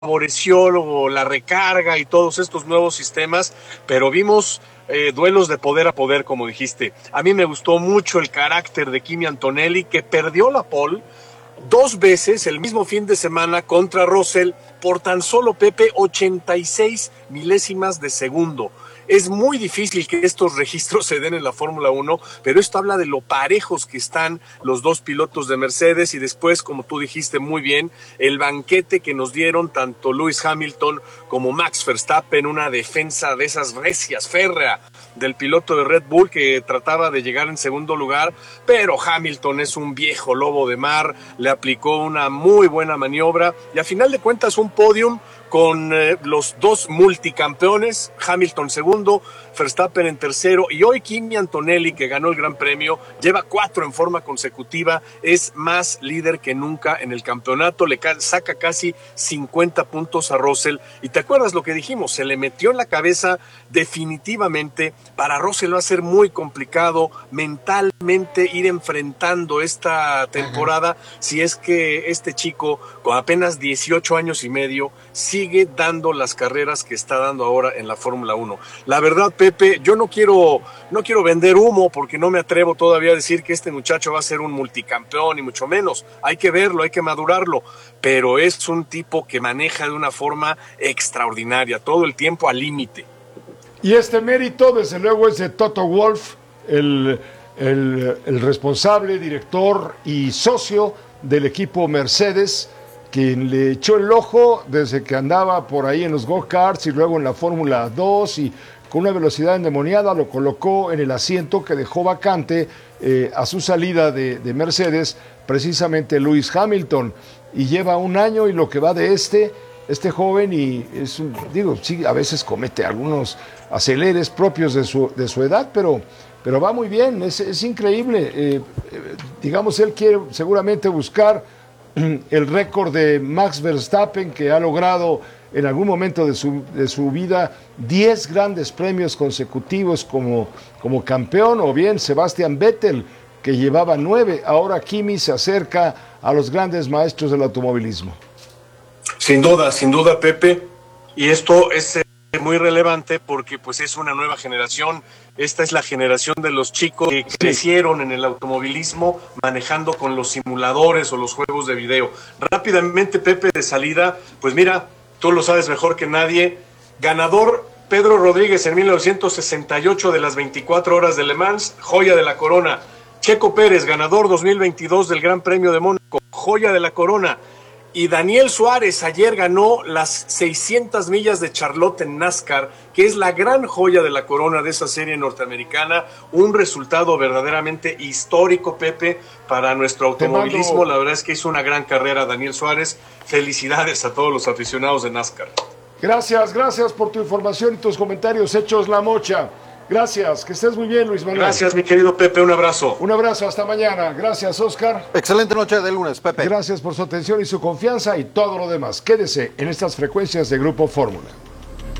favoreció la recarga y todos estos nuevos sistemas, pero vimos duelos de poder a poder, como dijiste. A mí me gustó mucho el carácter de Kimi Antonelli, que perdió la pole 2 veces el mismo fin de semana contra Russell por tan solo, Pepe, 86 milésimas de segundo. Es muy difícil que estos registros se den en la Fórmula 1, pero esto habla de lo parejos que están los dos pilotos de Mercedes y después, como tú dijiste muy bien, el banquete que nos dieron tanto Lewis Hamilton como Max Verstappen, una defensa de esas recias, férrea, del piloto de Red Bull que trataba de llegar en segundo lugar, pero Hamilton es un viejo lobo de mar, le aplicó una muy buena maniobra y a final de cuentas un podium con los dos multicampeones, Hamilton segundo, Verstappen en tercero, y hoy Kimi Antonelli, que ganó el Gran Premio, lleva 4 en forma consecutiva, es más líder que nunca en el campeonato, le saca casi 50 puntos a Russell, y te acuerdas lo que dijimos, se le metió en la cabeza definitivamente, para Russell va a ser muy complicado mentalmente ir enfrentando esta temporada, si es que este chico, con apenas 18 años y medio, sigue dando las carreras que está dando ahora en la Fórmula 1. La verdad, Pepe, yo no quiero vender humo porque no me atrevo todavía a decir que este muchacho va a ser un multicampeón y mucho menos. Hay que verlo, hay que madurarlo, pero es un tipo que maneja de una forma extraordinaria, todo el tiempo al límite. Y este mérito, desde luego, es de Toto Wolff, el responsable, director y socio del equipo Mercedes, quien le echó el ojo desde que andaba por ahí en los go-karts y luego en la Fórmula 2 y con una velocidad endemoniada lo colocó en el asiento que dejó vacante a su salida de Mercedes, precisamente Lewis Hamilton, y lleva 1 año y lo que va de este joven, y sí, a veces comete algunos aceleres propios de su edad, pero va muy bien, es increíble. Digamos, él quiere seguramente buscar el récord de Max Verstappen, que ha logrado en algún momento de su vida 10 grandes premios consecutivos como campeón, o bien Sebastian Vettel, que llevaba 9. Ahora Kimi se acerca a los grandes maestros del automovilismo. Sin duda, Pepe, y esto es muy relevante porque pues es una nueva generación. Esta es la generación de los chicos que crecieron en el automovilismo manejando con los simuladores o los juegos de video. Rápidamente, Pepe, de salida, pues mira, tú lo sabes mejor que nadie, ganador Pedro Rodríguez en 1968 de las 24 horas de Le Mans, joya de la corona. Checo Pérez, ganador 2022 del Gran Premio de Mónaco, joya de la corona. Y Daniel Suárez ayer ganó las 600 millas de Charlotte en NASCAR, que es la gran joya de la corona de esa serie norteamericana. Un resultado verdaderamente histórico, Pepe, para nuestro automovilismo. La verdad es que hizo una gran carrera Daniel Suárez. Felicidades a todos los aficionados de NASCAR. Gracias por tu información y tus comentarios hechos la mocha. Gracias, que estés muy bien, Luis Manuel. Gracias, mi querido Pepe, un abrazo. Un abrazo, hasta mañana. Gracias, Oscar. Excelente noche de lunes, Pepe. Gracias por su atención y su confianza y todo lo demás. Quédese en estas frecuencias de Grupo Fórmula.